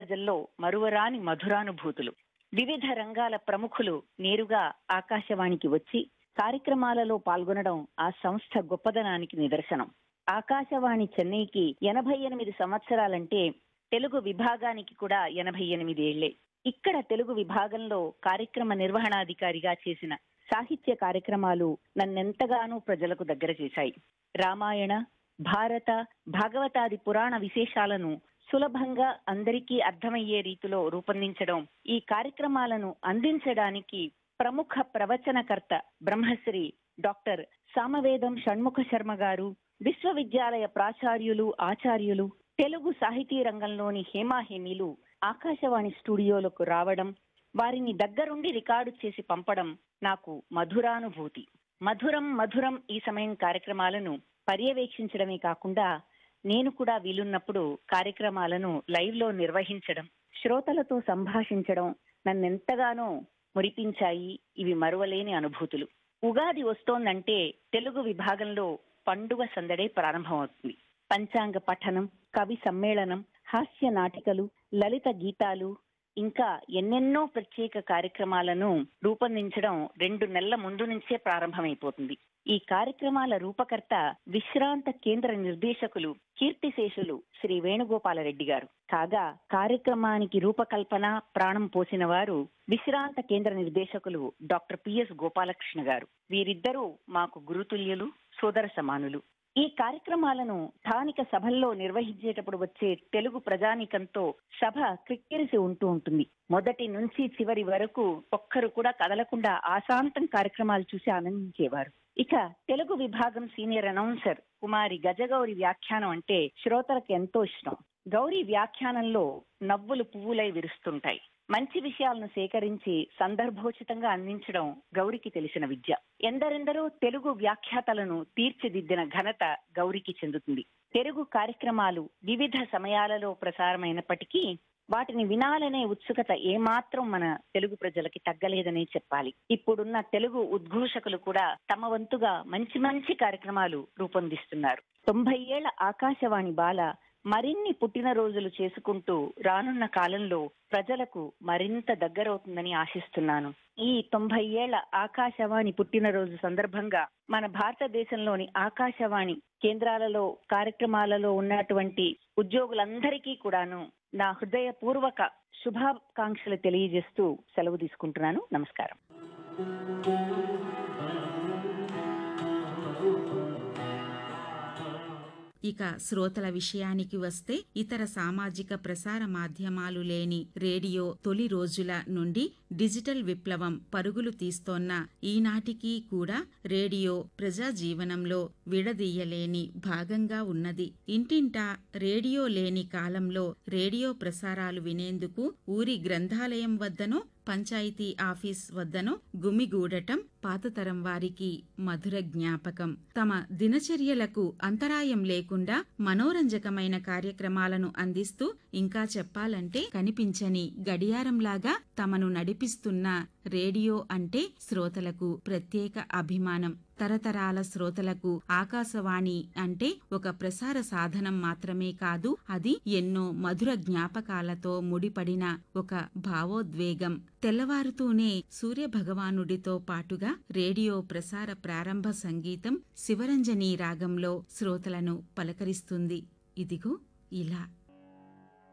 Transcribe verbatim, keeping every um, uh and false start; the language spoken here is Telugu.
ప్రజల్లో మరువరాని మధురానుభూతులు. వివిధ రంగాల ప్రముఖులు నేరుగా ఆకాశవాణికి వచ్చి కార్యక్రమాలలో పాల్గొనడం ఆ సంస్థ గొప్పదనానికి నిదర్శనం. ఆకాశవాణి చెన్నైకి ఎనభై ఎనిమిది సంవత్సరాలంటే తెలుగు విభాగానికి కూడా ఎనభై ఎనిమిది ఏళ్లే. ఇక్కడ తెలుగు విభాగంలో కార్యక్రమ నిర్వహణాధికారిగా చేసిన సాహిత్య కార్యక్రమాలు నన్నెంతగానో ప్రజలకు దగ్గర చేశాయి. రామాయణ, భారత, భాగవతాది పురాణ విశేషాలను సులభంగా అందరికీ అర్థమయ్యే రీతిలో రూపొందించడం, ఈ కార్యక్రమాలను అందించడానికి ప్రముఖ ప్రవచనకర్త బ్రహ్మశ్రీ డాక్టర్ సామవేదం షణ్ముఖ శర్మ గారు, విశ్వవిద్యాలయ ప్రాచార్యులు, ఆచార్యులు, తెలుగు సాహితీ రంగంలోని హేమాహేమీలు ఆకాశవాణి స్టూడియోలకు రావడం, వారిని దగ్గరుండి రికార్డు చేసి పంపడం నాకు మధురానుభూతి. మధురం మధురం ఈ సమయం కార్యక్రమాలను పర్యవేక్షించడమే కాకుండా నేను కూడా వీలున్నప్పుడు కార్యక్రమాలను లైవ్ లో నిర్వహించడం, శ్రోతలతో సంభాషించడం నన్నెంతగానో మురిపించాయి. ఇవి మరువలేని అనుభూతులు. ఉగాది వస్తోందంటే తెలుగు విభాగంలో పండుగ సందడే ప్రారంభమవుతుంది. పంచాంగ పఠనం, కవి సమ్మేళనం, హాస్య నాటికలు, లలిత గీతాలు, ఇంకా ఎన్నెన్నో ప్రత్యేక కార్యక్రమాలను రూపొందించడం రెండు నెలల ముందు నుంచే ప్రారంభమైపోతుంది. ఈ కార్యక్రమాల రూపకర్త విశ్రాంత కేంద్ర నిర్దేశకులు కీర్తిశేషులు శ్రీ వేణుగోపాలరెడ్డి గారు కాగా, కార్యక్రమానికి రూపకల్పన ప్రాణం పోసిన వారు విశ్రాంత కేంద్ర నిర్దేశకులు డాక్టర్ పిఎస్ గోపాలకృష్ణ గారు. వీరిద్దరూ మాకు గురుతుల్యులు, సోదర సమానులు. ఈ కార్యక్రమాలను స్థానిక సభల్లో నిర్వహించేటప్పుడు వచ్చే తెలుగు ప్రజానీకంతో సభ క్రిక్కిరిసి ఉంటూ ఉంటుంది. మొదటి నుంచి చివరి వరకు ఒక్కరు కూడా కదలకుండా ఆశాంతం కార్యక్రమాలు చూసి ఆనందించేవారు. ఇక తెలుగు విభాగం సీనియర్ అనౌన్సర్ కుమారి గజగౌరి వ్యాఖ్యానం అంటే శ్రోతలకు ఎంతో ఇష్టం. గౌరీ వ్యాఖ్యానంలో నవ్వులు పువ్వులై విరుస్తుంటాయి. మంచి విషయాలను సేకరించి సందర్భోచితంగా అందించడం గౌరికి తెలిసిన విద్య. ఎందరెందరో తెలుగు వ్యాఖ్యాతలను తీర్చిదిద్దిన ఘనత గౌరికి చెందుతుంది. తెలుగు కార్యక్రమాలు వివిధ సమయాలలో ప్రసారమైనప్పటికీ వాటిని వినాలనే ఉత్సుకత ఏమాత్రం మన తెలుగు ప్రజలకి తగ్గలేదనే చెప్పాలి. ఇప్పుడున్న తెలుగు ఉద్ఘోషకులు కూడా తమ వంతుగా మంచి మంచి కార్యక్రమాలు రూపొందిస్తున్నారు. తొంభై ఏళ్ల ఆకాశవాణి బాల మరిన్ని పుట్టినరోజులు చేసుకుంటూ రానున్న కాలంలో ప్రజలకు మరింత దగ్గరవుతుందని ఆశిస్తున్నాను. ఈ తొంభై ఏళ్ల ఆకాశవాణి పుట్టినరోజు సందర్భంగా మన భారతదేశంలోని ఆకాశవాణి కేంద్రాలలో కార్యక్రమాలలో ఉన్నటువంటి ఉద్యోగులందరికీ కూడాను నా హృదయపూర్వక శుభాకాంక్షలు తెలియజేస్తూ సెలవు తీసుకుంటున్నాను. నమస్కారం. ఇక శ్రోతల విషయానికి వస్తే, ఇతర సామాజిక ప్రసార మాధ్యమాలు లేని రేడియో తొలి రోజుల నుండి డిజిటల్ విప్లవం పరుగులు తీస్తోన్న ఈనాటికి కూడా రేడియో ప్రజా జీవనంలో విడదీయలేని భాగంగా ఉన్నది. ఇంటింటా రేడియో లేని కాలంలో రేడియో ప్రసారాలు వినేందుకు ఊరి గ్రంథాలయం వద్దనో పంచాయతీ ఆఫీస్ వద్దనో గుమిగూడటం పాతతరం వారికి మధుర జ్ఞాపకం. తమ దినచర్యలకు అంతరాయం లేకుండా మనోరంజకమైన కార్యక్రమాలను అందిస్తూ, ఇంకా చెప్పాలంటే కనిపించని గడియారంలాగా తమను నడిపిస్తున్న రేడియో అంటే శ్రోతలకు ప్రత్యేక అభిమానం. తరతరాల శ్రోతలకు ఆకాశవాణి అంటే ఒక ప్రసార సాధనం మాత్రమే కాదు, అది ఎన్నో మధుర జ్ఞాపకాలతో ముడిపడిన ఒక భావోద్వేగం. తెల్లవారుతూనే సూర్య భగవానుడితో పాటుగా రేడియో ప్రసార ప్రారంభ సంగీతం శివరంజని రాగంలో శ్రోతలను పలకరిస్తుంది. ఇదిగో ఇలా.